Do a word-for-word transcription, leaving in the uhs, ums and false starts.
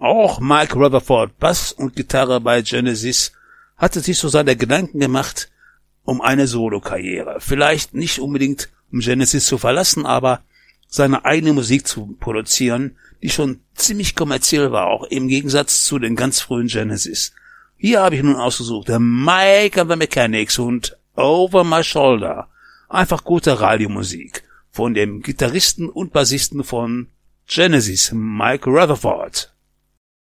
Auch Mike Rutherford, Bass und Gitarre bei Genesis, hatte sich so seine Gedanken gemacht um eine Solokarriere. Vielleicht nicht unbedingt, um Genesis zu verlassen, aber seine eigene Musik zu produzieren, die schon ziemlich kommerziell war, auch im Gegensatz zu den ganz frühen Genesis. Hier habe ich nun ausgesucht, der Mike and the Mechanics und Over My Shoulder. Einfach gute Radiomusik von dem Gitarristen und Bassisten von Genesis, Mike Rutherford.